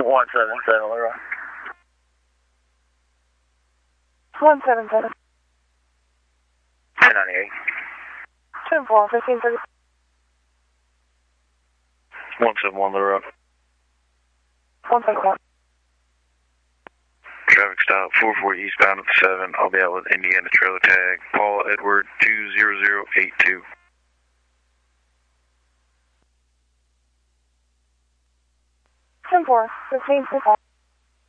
177, Leroy. 177. 1098. 10-4, 1530. 171, Leroy. 155. Traffic stop 44 eastbound at 7. I'll be out with Indiana trailer tag. Paul Edward 20082. 10-4, 1555.